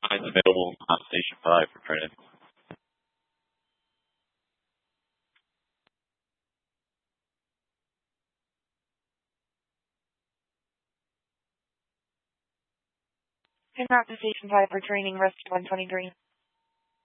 It's available on Station 5 for training. En route to Station 5 for training, rest 123.